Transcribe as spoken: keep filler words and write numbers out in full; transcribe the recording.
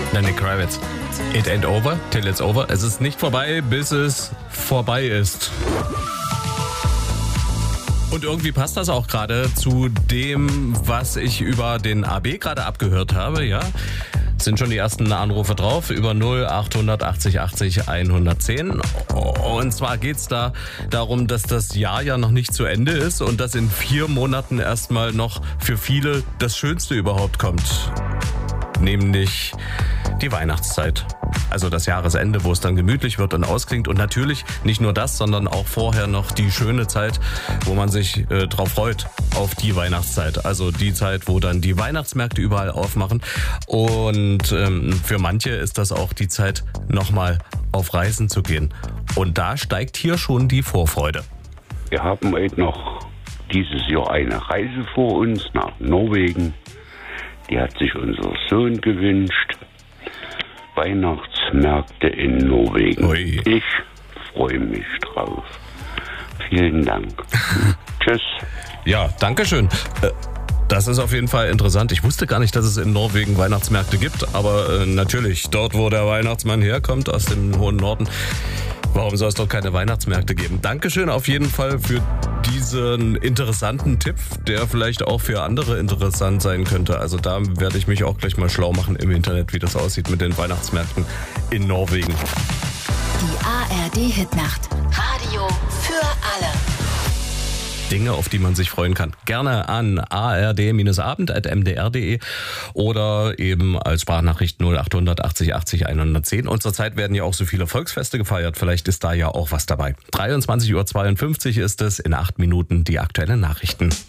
Lenny Kravitz. It ain't over till it's over. Es ist nicht vorbei, bis es vorbei ist. Und irgendwie passt das auch gerade zu dem, was ich über den A B gerade abgehört habe, ja. Sind schon die ersten Anrufe drauf über null acht achtzig achtzig hundertzehn. Und zwar geht's da darum, dass das Jahr ja noch nicht zu Ende ist und dass in vier Monaten erstmal noch für viele das Schönste überhaupt kommt. Nämlich die Weihnachtszeit. Also das Jahresende, wo es dann gemütlich wird und ausklingt. Und natürlich nicht nur das, sondern auch vorher noch die schöne Zeit, wo man sich äh, drauf freut, auf die Weihnachtszeit. Also die Zeit, wo dann die Weihnachtsmärkte überall aufmachen. Und ähm, für manche ist das auch die Zeit, nochmal auf Reisen zu gehen. Und da steigt hier schon die Vorfreude. Wir haben heute noch dieses Jahr eine Reise vor uns nach Norwegen. Die hat sich unser Sohn gewünscht. Weihnachtsmärkte in Norwegen. Ui. Ich freue mich drauf. Vielen Dank. Tschüss. Ja, danke schön. Das ist auf jeden Fall interessant. Ich wusste gar nicht, dass es in Norwegen Weihnachtsmärkte gibt, aber äh, natürlich, dort, wo der Weihnachtsmann herkommt, aus dem hohen Norden, warum soll es dort keine Weihnachtsmärkte geben? Dankeschön auf jeden Fall für diesen interessanten Tipp, der vielleicht auch für andere interessant sein könnte. Also da werde ich mich auch gleich mal schlau machen im Internet, wie das aussieht mit den Weihnachtsmärkten in Norwegen. Die A R D-Hitnacht. Radio für alle. Dinge, auf die man sich freuen kann. Gerne an a r d abend at m d r punkt d e oder eben als Sprachnachricht null acht achtzig achtzig hundertzehn. Und zurzeit werden ja auch so viele Volksfeste gefeiert. Vielleicht ist da ja auch was dabei. dreiundzwanzig Uhr zweiundfünfzig ist es, in acht Minuten die aktuellen Nachrichten.